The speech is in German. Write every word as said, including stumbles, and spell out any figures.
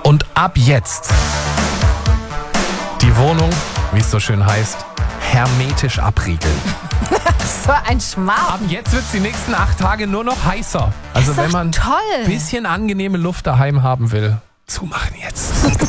Und ab jetzt die Wohnung, wie es so schön heißt, hermetisch abriegeln. So ein Schmarrn. Ab jetzt wird es die nächsten acht Tage nur noch heißer. Also ist doch wenn man toll. ein bisschen angenehme Luft daheim haben will, zumachen jetzt.